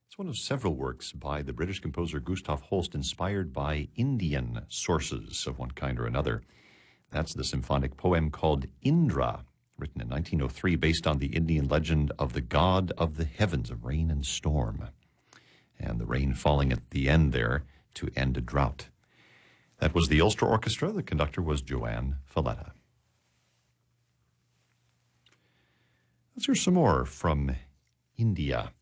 It's one of several works by the British composer Gustav Holst inspired by Indian sources of one kind or another. That's the symphonic poem called Indra, written in 1903, based on the Indian legend of the god of the heavens of rain and storm, and the rain falling at the end there to end a drought. That was the Ulster Orchestra. The conductor was Joanne Falletta. Let's hear some more from India.